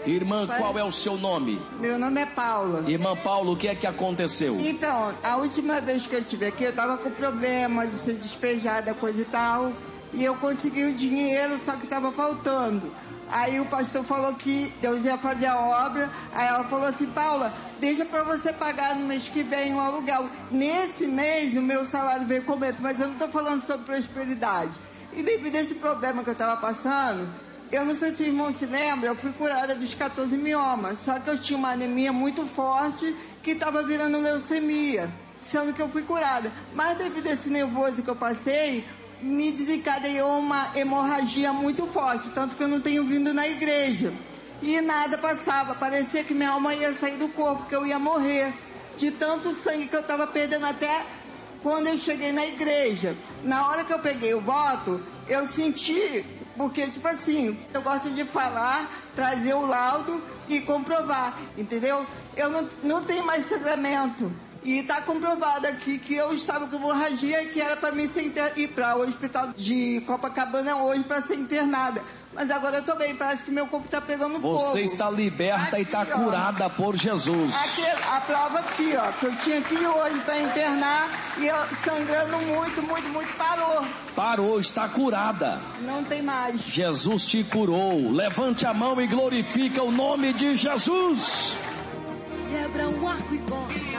Irmã, qual é o seu nome? Meu nome é Paula. Irmã Paula, o que é que aconteceu? Então, a última vez que eu estive aqui, eu tava com problema de ser despejada, coisa e tal. E eu consegui o dinheiro, só que tava faltando. Aí o pastor falou que Deus ia fazer a obra. Aí ela falou assim: Paula, deixa pra você pagar no mês que vem o aluguel. Nesse mês o meu salário veio começo, mas eu não tô falando sobre prosperidade. E devido a esse problema que eu tava passando, eu não sei se o irmão se lembra, eu fui curada dos 14 miomas. Só que eu tinha uma anemia muito forte que estava virando leucemia, sendo que eu fui curada. Mas devido a esse nervoso que eu passei, me desencadeou uma hemorragia muito forte, tanto que eu não tenho vindo na igreja. E nada passava, parecia que minha alma ia sair do corpo, que eu ia morrer. De tanto sangue que eu estava perdendo até quando eu cheguei na igreja. Na hora que eu peguei o voto, eu senti, porque tipo assim, eu gosto de falar, trazer o laudo e comprovar, entendeu? Eu não tenho mais sangramento. E está comprovado aqui que eu estava com hemorragia e que era para mim ir para o hospital de Copacabana hoje para ser internada. Mas agora eu estou bem, parece que meu corpo está pegando fogo. Você está liberta aqui, e está curada por Jesus. Aqui, a prova aqui, ó, que eu tinha que ir hoje para internar e eu sangrando muito, parou. Parou, está curada. Não tem mais. Jesus te curou. Levante a mão e glorifica o nome de Jesus. Quebra um arco e corta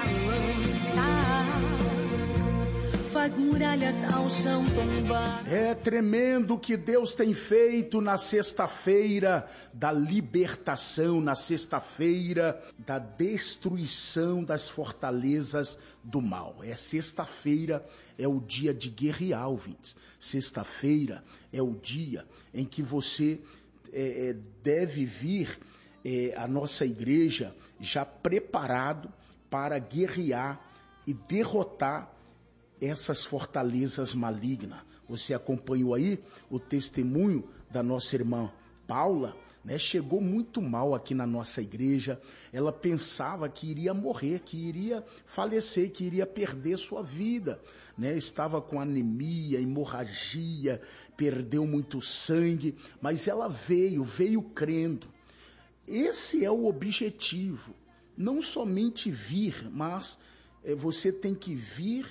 a lança, faz muralhas ao chão tombar. É tremendo o que Deus tem feito na sexta-feira da libertação, na sexta-feira da destruição das fortalezas do mal. Sexta-feira é o dia de guerrear, ouvintes. Sexta-feira é o dia em que você deve vir a nossa igreja já preparado para guerrear e derrotar essas fortalezas malignas. Você acompanhou aí o testemunho da nossa irmã Paula, né? Chegou muito mal aqui na nossa igreja. Ela pensava que iria morrer, que iria falecer, que iria perder sua vida, né? Estava com anemia, hemorragia, perdeu muito sangue, mas ela veio crendo. Esse é o objetivo, não somente vir, mas você tem que vir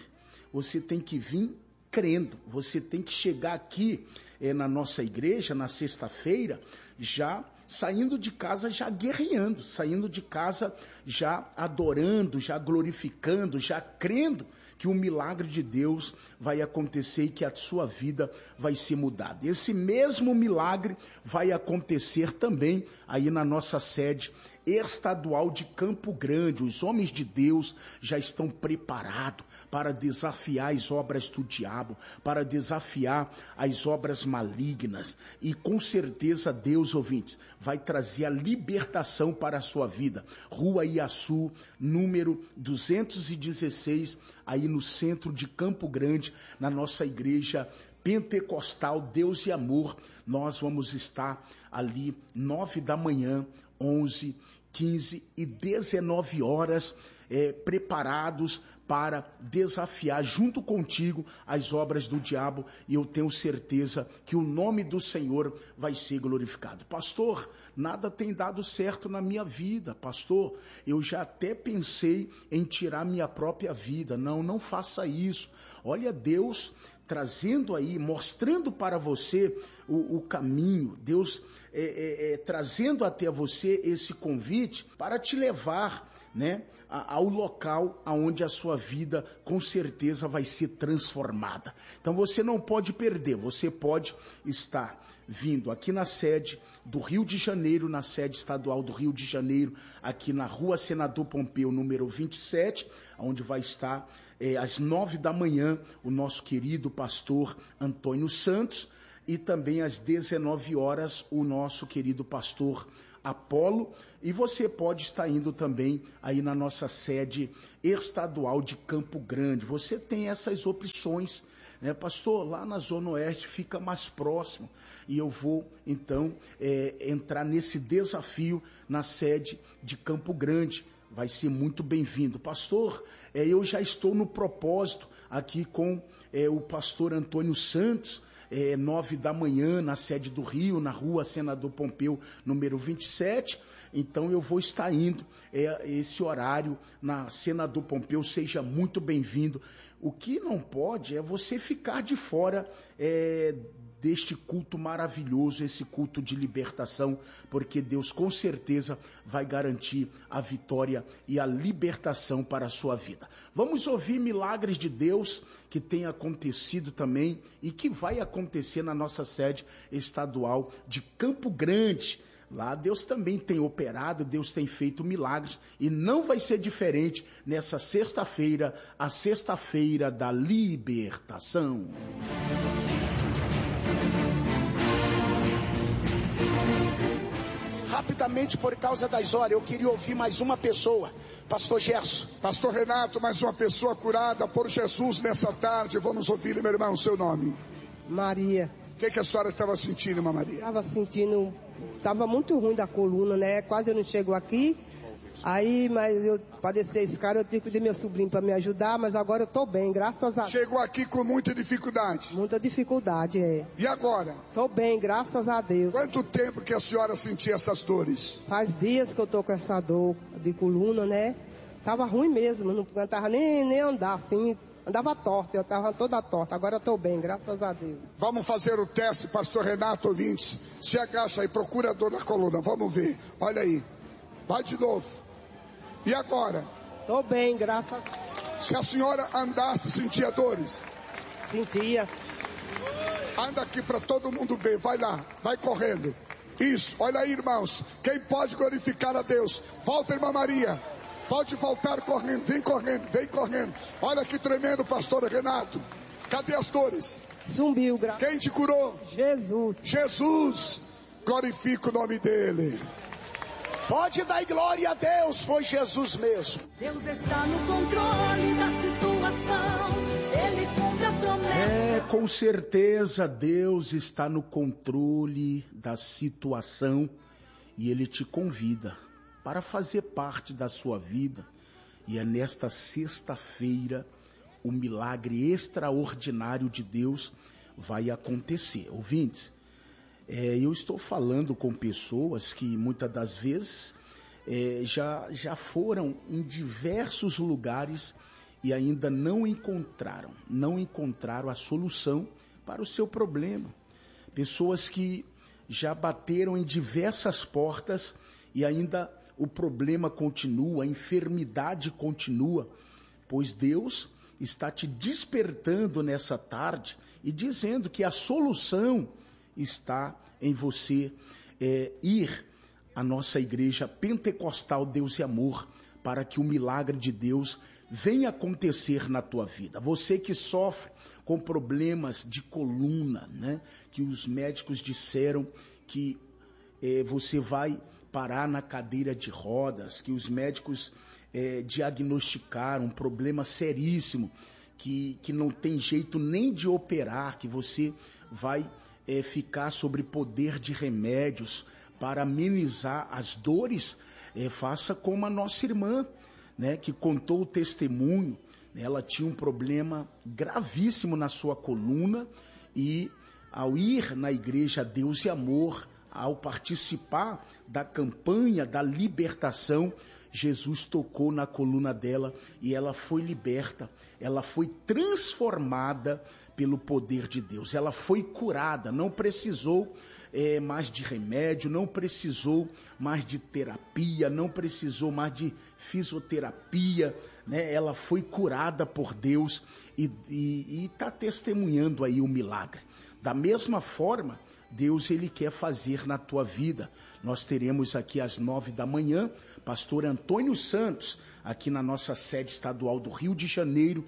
crendo, você tem que chegar aqui na nossa igreja, na sexta-feira, já saindo de casa, já guerreando, saindo de casa já adorando, já glorificando, já crendo que o milagre de Deus vai acontecer e que a sua vida vai ser mudada. Esse mesmo milagre vai acontecer também aí na nossa sede estadual de Campo Grande. Os homens de Deus já estão preparados para desafiar as obras do diabo, para desafiar as obras malignas, e com certeza Deus, ouvintes, vai trazer a libertação para a sua vida. Rua Iaçu, número 216, aí no centro de Campo Grande, na nossa igreja pentecostal Deus e Amor. Nós vamos estar ali 9 da manhã, 11, 15 e 19 horas, preparados para desafiar junto contigo as obras do diabo, e eu tenho certeza que o nome do Senhor vai ser glorificado. Pastor, nada tem dado certo na minha vida, pastor, eu já até pensei em tirar minha própria vida. Não faça isso. Olha, Deus trazendo aí, mostrando para você o caminho, Deus trazendo até você esse convite para te levar, né, ao local aonde a sua vida com certeza vai ser transformada. Então você não pode perder, você pode estar vindo aqui na sede do Rio de Janeiro, na sede estadual do Rio de Janeiro, aqui na Rua Senador Pompeu, número 27, onde vai estar às 9 da manhã o nosso querido pastor Antônio Santos, e também às 19 horas o nosso querido pastor Apolo, e você pode estar indo também aí na nossa sede estadual de Campo Grande. Você tem essas opções, né, pastor? Lá na Zona Oeste fica mais próximo, e eu vou então entrar nesse desafio na sede de Campo Grande. Vai ser muito bem-vindo. Pastor, eu já estou no propósito aqui com o pastor Antônio Santos, 9 da manhã, na sede do Rio, na rua Senador Pompeu, número 27. Então eu vou estar indo esse horário na Senador Pompeu. Seja muito bem-vindo. O que não pode é você ficar de fora deste culto maravilhoso, esse culto de libertação, porque Deus com certeza vai garantir a vitória e a libertação para a sua vida. Vamos ouvir milagres de Deus que tem acontecido também e que vai acontecer na nossa sede estadual de Campo Grande. Lá Deus também tem operado, Deus tem feito milagres e não vai ser diferente nessa sexta-feira, a sexta-feira da libertação. Rapidamente, por causa das horas, eu queria ouvir mais uma pessoa. Pastor Gerson. Pastor Renato, mais uma pessoa curada por Jesus nessa tarde. Vamos ouvir, meu irmão, o seu nome. Maria. O que a senhora estava sentindo, irmã Maria? Estava muito ruim da coluna, né? Quase eu não chego aqui. Aí, mas eu padeci esse cara, eu tive que pedir meu sobrinho para me ajudar, mas agora eu estou bem, graças a Deus. Chegou aqui com muita dificuldade? Muita dificuldade, E agora? Estou bem, graças a Deus. Quanto tempo que a senhora sentia essas dores? Faz dias que eu estou com essa dor de coluna, né? Tava ruim mesmo, não aguentava nem andar assim. Andava torta, eu estava toda torta. Agora eu estou bem, graças a Deus. Vamos fazer o teste, pastor Renato, ouvintes. Se agacha aí, procura a dor na coluna. Vamos ver. Olha aí. Vai de novo. E agora? Estou bem, graças a Deus. Se a senhora andasse, sentia dores? Sentia. Anda aqui para todo mundo ver. Vai lá, vai correndo. Isso, olha aí, irmãos. Quem pode glorificar a Deus? Volta, irmã Maria. Pode voltar correndo, vem correndo. Olha que tremendo, pastor Renato. Cadê as dores? Sumiu, Quem te curou? Jesus. Jesus, glorifica o nome dele. Pode dar glória a Deus, foi Jesus mesmo. Deus está no controle da situação, Ele cumpre a promessa. Com certeza Deus está no controle da situação e Ele te convida para fazer parte da sua vida. E é nesta sexta-feira o milagre extraordinário de Deus vai acontecer. Ouvintes, eu estou falando com pessoas que muitas das vezes já foram em diversos lugares e ainda não encontraram a solução para o seu problema. Pessoas que já bateram em diversas portas e ainda o problema continua, a enfermidade continua, pois Deus está te despertando nessa tarde e dizendo que a solução está em você ir à nossa igreja pentecostal Deus e Amor, para que o milagre de Deus venha acontecer na tua vida. Você que sofre com problemas de coluna, né? Que os médicos disseram que você vai parar na cadeira de rodas, que os médicos diagnosticaram um problema seríssimo, que não tem jeito nem de operar, que você vai ficar sob poder de remédios para amenizar as dores, faça como a nossa irmã, né, que contou o testemunho. Ela tinha um problema gravíssimo na sua coluna e ao ir na igreja Deus e Amor, ao participar da campanha da libertação, Jesus tocou na coluna dela e ela foi liberta, ela foi transformada pelo poder de Deus, ela foi curada, não precisou mais de remédio, não precisou mais de terapia, não precisou mais de fisioterapia, né? Ela foi curada por Deus e está testemunhando aí o milagre. Da mesma forma, Deus ele quer fazer na tua vida. Nós teremos aqui às 9 da manhã, pastor Antônio Santos, aqui na nossa sede estadual do Rio de Janeiro,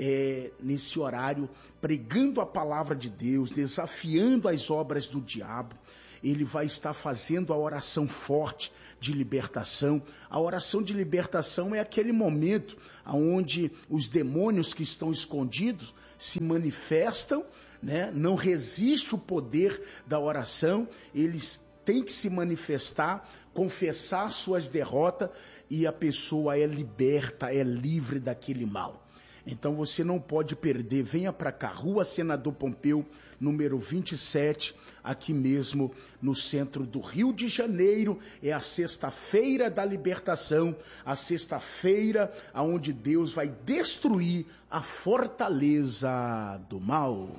nesse horário, pregando a palavra de Deus, desafiando as obras do diabo. Ele vai estar fazendo a oração forte de libertação. A oração de libertação é aquele momento onde os demônios que estão escondidos se manifestam, né? Não resiste o poder da oração, eles têm que se manifestar, confessar suas derrotas e a pessoa é liberta, é livre daquele mal. Então você não pode perder. Venha para cá, Rua Senador Pompeu, número 27, aqui mesmo no centro do Rio de Janeiro. É a sexta-feira da libertação, a sexta-feira onde Deus vai destruir a fortaleza do mal.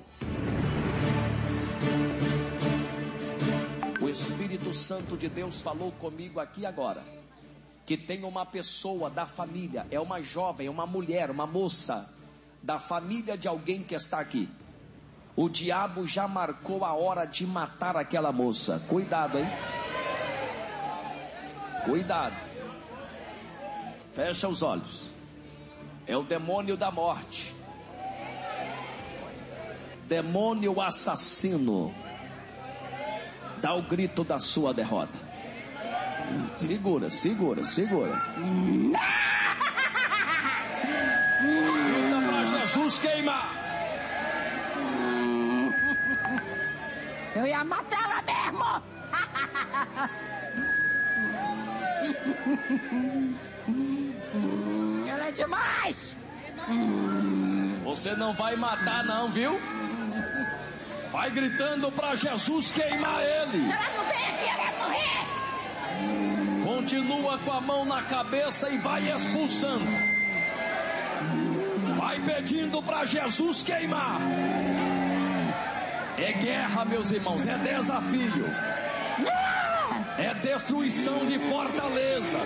O Espírito Santo de Deus falou comigo aqui agora, que tem uma pessoa da família, é uma jovem, uma mulher, uma moça, da família de alguém que está aqui. O diabo já marcou a hora de matar aquela moça. Cuidado, hein? Cuidado. Fecha os olhos. É o demônio da morte. Demônio assassino. Dá o grito da sua derrota. Segura, segura, segura. Grita pra Jesus queimar. Eu ia matar ela mesmo. Ela é demais. Você não vai matar não, viu? Vai gritando pra Jesus queimar ele. Ela não vem aqui, ela vai morrer. Continua com a mão na cabeça e vai expulsando. Vai pedindo pra Jesus queimar. É guerra, meus irmãos, é desafio. É destruição de fortalezas.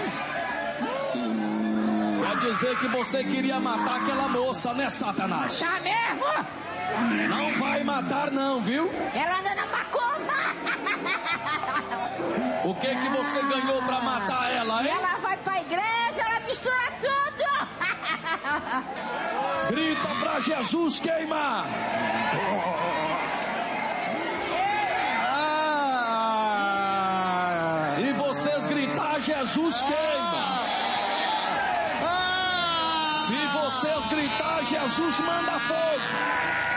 Quer dizer que você queria matar aquela moça, né, Satanás? Tá mesmo? Não vai matar não, viu? Ela anda na macumba. O que você ganhou pra matar ela, hein? Ela vai pra igreja, ela mistura tudo. Grita pra Jesus queimar. Se vocês gritar, Jesus queima. Se vocês gritar, Jesus manda fogo.